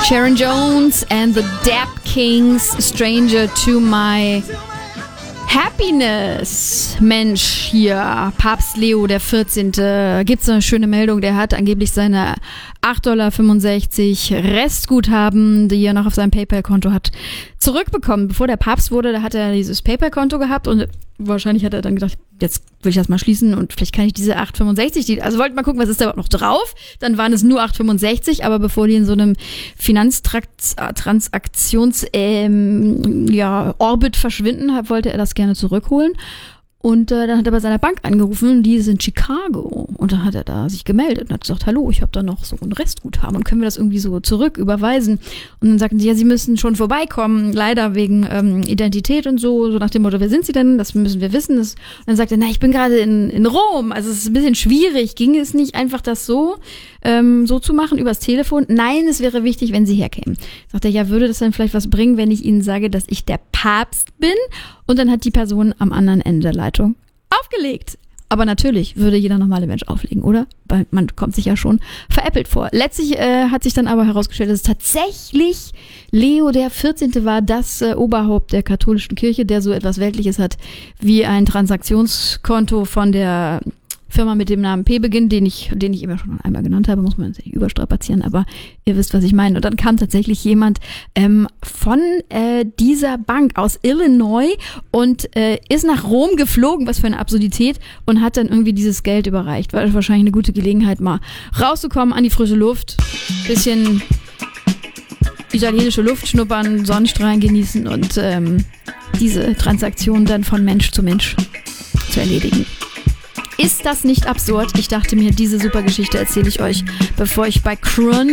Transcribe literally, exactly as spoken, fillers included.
Sharon Jones and the Dap Kings, Stranger to My Happiness. Mensch, hier, Papst Leo der vierzehnte. Gibt's eine schöne Meldung, der hat angeblich seine acht Komma fünfundsechzig Dollar Restguthaben, die er noch auf seinem PayPal-Konto hat, zurückbekommen. Bevor der Papst wurde, da hat er dieses PayPal-Konto gehabt und wahrscheinlich hat er dann gedacht, jetzt will ich das mal schließen und vielleicht kann ich diese acht Komma fünfundsechzig, die, also wollte mal gucken, was ist da überhaupt noch drauf. Dann waren es nur acht Komma fünfundsechzig, aber bevor die in so einem Finanztransaktions ähm, ja, Orbit verschwinden, wollte er das gerne zurückholen. Und äh, dann hat er bei seiner Bank angerufen, die ist in Chicago. Und dann hat er da sich gemeldet und hat gesagt, hallo, ich habe da noch so ein Restguthaben und können wir das irgendwie so zurück überweisen? Und dann sagten sie, ja, sie müssen schon vorbeikommen, leider wegen ähm, Identität und so, so nach dem Motto, wer sind sie denn? Das müssen wir wissen. Das, und dann sagt er, na, ich bin gerade in, in Rom, also es ist ein bisschen schwierig. Ging es nicht einfach, das so, ähm, so zu machen, übers Telefon? Nein, es wäre wichtig, wenn sie herkämen. Sagt er, ja, würde das dann vielleicht was bringen, wenn ich ihnen sage, dass ich der Papst bin? Und dann hat die Person am anderen Ende der Leitung aufgelegt. Aber natürlich würde jeder normale Mensch auflegen, oder? Weil man kommt sich ja schon veräppelt vor. Letztlich äh, hat sich dann aber herausgestellt, dass es tatsächlich Leo der vierzehnte war, das äh, Oberhaupt der katholischen Kirche, der so etwas Weltliches hat wie ein Transaktionskonto von der Firma mit dem Namen P beginnt, den ich, den ich immer schon einmal genannt habe, muss man jetzt nicht überstrapazieren, aber ihr wisst, was ich meine. Und dann kam tatsächlich jemand ähm, von äh, dieser Bank aus Illinois und äh, ist nach Rom geflogen, was für eine Absurdität, und hat dann irgendwie dieses Geld überreicht. War wahrscheinlich eine gute Gelegenheit, mal rauszukommen an die frische Luft, bisschen italienische Luft schnuppern, Sonnenstrahlen genießen und ähm, diese Transaktion dann von Mensch zu Mensch zu erledigen. Ist das nicht absurd? Ich dachte mir, diese super Geschichte erzähle ich euch, bevor ich bei Crunch